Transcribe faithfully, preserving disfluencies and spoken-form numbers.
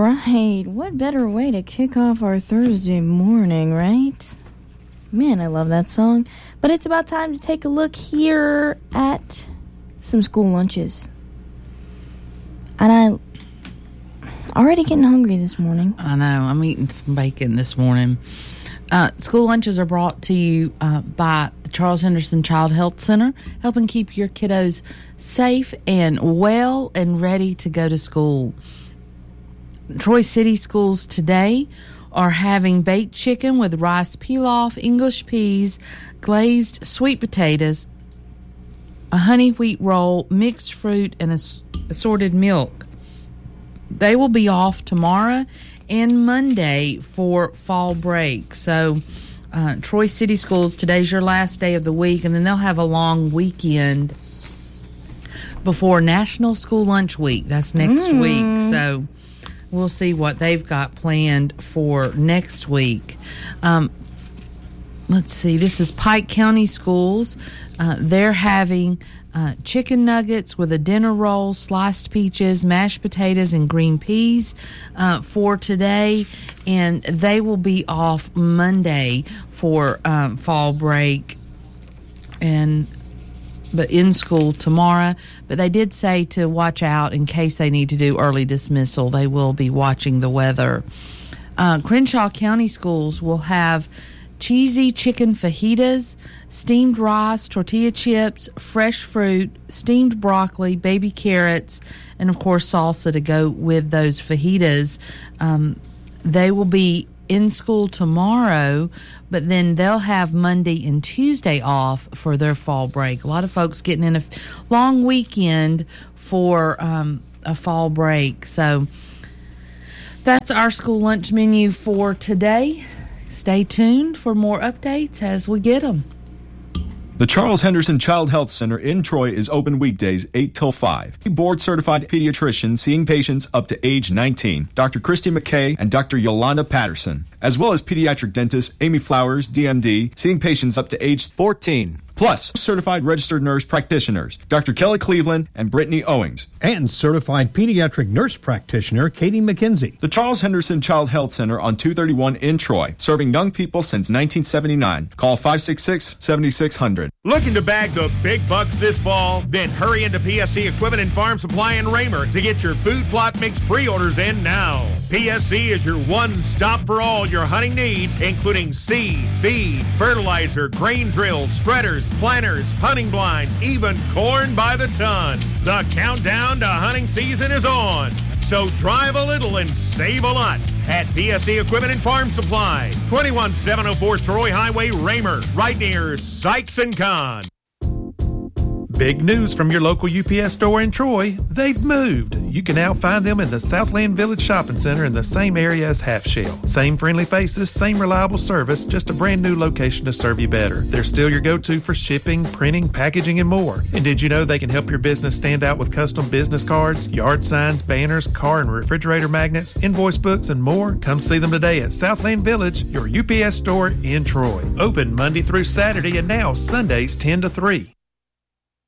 right. What better way to kick off our Thursday morning, right? Man, I love that song. But it's about time to take a look here at some school lunches. And I already getting hungry this morning. I know. I'm eating some bacon this morning. Uh, school lunches are brought to you uh, by the Charles Henderson Child Health Center, helping keep your kiddos safe and well and ready to go to school. Troy City schools today are having baked chicken with rice pilaf, English peas, glazed sweet potatoes, a honey wheat roll, mixed fruit, and assorted milk. They will be off tomorrow and Monday for fall break. So uh, Troy City schools, today's your last day of the week, and then they'll have a long weekend before National School Lunch Week. That's next mm. week. So we'll see what they've got planned for next week. Um, let's see. This is Pike County Schools. Uh, they're having uh, chicken nuggets with a dinner roll, sliced peaches, mashed potatoes, and green peas uh, for today. And they will be off Monday for um, fall break and but in school tomorrow. But they did say to watch out in case they need to do early dismissal. They will be watching the weather. Uh, Crenshaw County Schools will have cheesy chicken fajitas, steamed rice, tortilla chips, fresh fruit, steamed broccoli, baby carrots, and, of course, salsa to go with those fajitas. Um, they will be in school tomorrow, but then they'll have Monday and Tuesday off for their fall break. A lot of folks getting in a long weekend for um, a fall break. So that's our school lunch menu for today. Stay tuned for more updates as we get them. The Charles Henderson Child Health Center in Troy is open weekdays eight till five. Board-certified pediatrician seeing patients up to age nineteen, Doctor Christy McKay and Doctor Yolanda Patterson, as well as pediatric dentist Amy Flowers, D M D, seeing patients up to age fourteen. Plus, certified registered nurse practitioners, Doctor Kelly Cleveland and Brittany Owings. And certified pediatric nurse practitioner, Katie McKenzie. The Charles Henderson Child Health Center on two thirty-one in Troy, serving young people since nineteen seventy-nine. Call five six six, seven six zero zero. Looking to bag the big bucks this fall? Then hurry into P S C Equipment and Farm Supply in Raymer to get your food plot mix pre-orders in now. P S C is your one-stop for all your hunting needs, including seed, feed, fertilizer, grain drills, spreaders, planters, hunting blinds, even corn by the ton. The countdown to hunting season is on. So drive a little and save a lot at P S C Equipment and Farm Supply, twenty-one seven oh four Troy Highway, Raymer, right near Sykes and Kahn. Big news from your local U P S store in Troy. They've moved. You can now find them in the Southland Village Shopping Center in the same area as Half Shell. Same friendly faces, same reliable service, just a brand new location to serve you better. They're still your go-to for shipping, printing, packaging, and more. And did you know they can help your business stand out with custom business cards, yard signs, banners, car and refrigerator magnets, invoice books, and more? Come see them today at Southland Village, your U P S store in Troy. Open Monday through Saturday and now Sundays ten to three.